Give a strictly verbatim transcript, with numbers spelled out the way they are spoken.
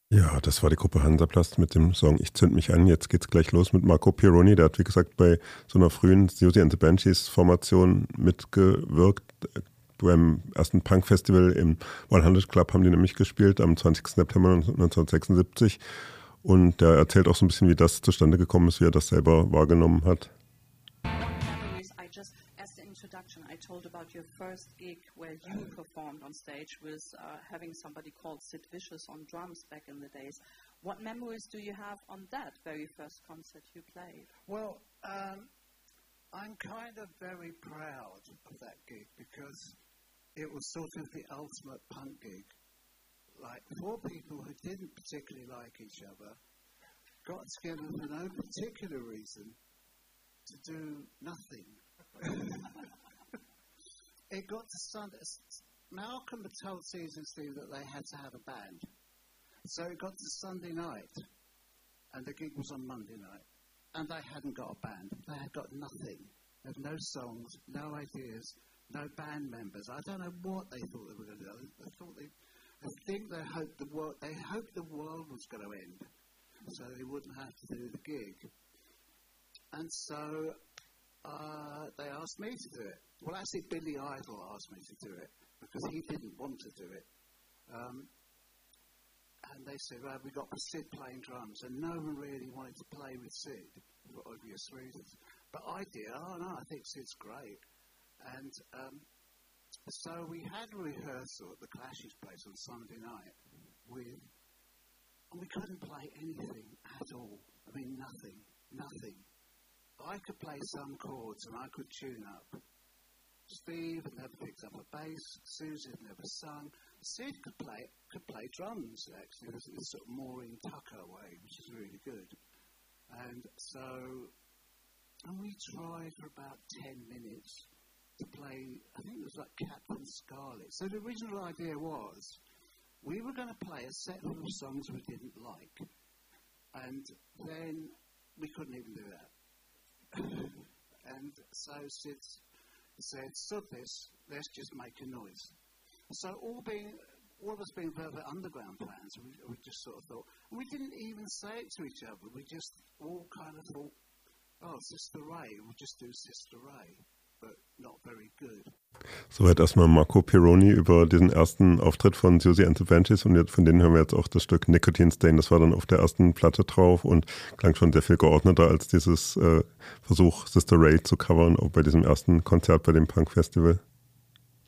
Ja, das war die Gruppe Hansaplast mit dem Song Ich zünd mich an. Jetzt geht's gleich los mit Marco Pirroni. Der hat, wie gesagt, bei so einer frühen Siouxsie and the Banshees Formation mitgewirkt. Beim ersten Punk-Festival im hundert Club haben die nämlich gespielt am zwanzigsten September neunzehnhundertsechsundsiebzig. Und der erzählt auch so ein bisschen, wie das zustande gekommen ist, wie er das selber wahrgenommen hat. Introduction, I told about your first gig where you performed on stage with uh, having somebody called Sid Vicious on drums back in the days. What memories do you have on that very first concert you played? Well, um, I'm kind of very proud of that gig because it was sort of the ultimate punk gig. Like four people who didn't particularly like each other got together for no particular reason to do nothing. It got to Sunday. Malcolm had told Season Steve that they had to have a band. So it got to Sunday night, and the gig was on Monday night. And they hadn't got a band. They had got nothing. They had no songs, no ideas, no band members. I don't know what they thought they were going to do. They thought they, I think they hoped the world, they hoped the world was going to end, so they wouldn't have to do the gig. And so Uh, they asked me to do it. Well, actually, Billy Idol asked me to do it because he didn't want to do it. Um, and they said, well, we got Sid playing drums, and no one really wanted to play with Sid for obvious reasons. But I did. Oh, no, I think Sid's great. And um, so we had a rehearsal at the Clash's place on Sunday night with, and we couldn't play anything at all. I mean, nothing, nothing. I could play some chords and I could tune up. Steve had never picked up a bass. Susie had never sung. Sid could play could play drums, actually, in this sort of Maureen Tucker way, which is really good. And so, and we tried for about ten minutes to play, I think it was like Captain Scarlet. So the original idea was, we were going to play a set of songs we didn't like. And then we couldn't even do that. And so Sid said, "Sod this, let's just make a noise." So all being, all of us being Velvet Underground fans, we, we just sort of thought, and we didn't even say it to each other, we just all kind of thought, oh, Sister Ray, we'll just do Sister Ray, but not very good. Soweit erstmal Marco Pirroni über diesen ersten Auftritt von Siouxsie and the Banshees, und jetzt, von denen hören wir jetzt auch das Stück Nicotine Stain. Das war dann auf der ersten Platte drauf und klang schon sehr viel geordneter als dieses äh, Versuch, Sister Ray zu covern, auch bei diesem ersten Konzert bei dem Punk-Festival.